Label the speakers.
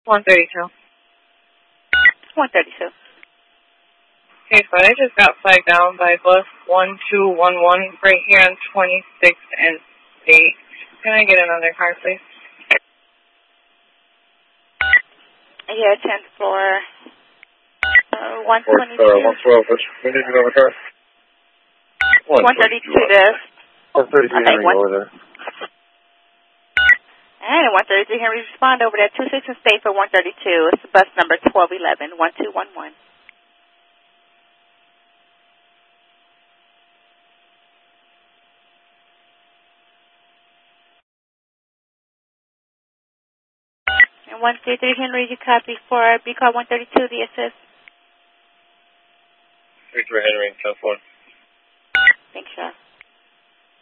Speaker 1: 132.
Speaker 2: 132.
Speaker 1: Okay, so I just got flagged down by bus 1211 right here on 26th and State. Can I get another car, please?
Speaker 2: Yeah, 10 for 122.
Speaker 3: 112, we need another car.
Speaker 2: 132 there.
Speaker 3: 132 Henry over there.
Speaker 2: And 132 Henry, respond over there. 26 and State for 132. It's bus number 1211, 1211. And 133 Henry, you copy for B car 132, the assist.
Speaker 3: 33 Henry, 10-4.
Speaker 2: Thanks, Sean.